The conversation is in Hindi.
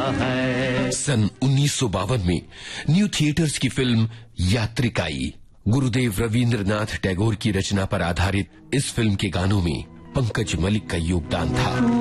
है। सन 1952 में न्यू थिएटर्स की फिल्म यात्रिकाई, गुरुदेव रवींद्रनाथ टैगोर की रचना पर आधारित इस फिल्म के गानों में पंकज मलिक का योगदान था।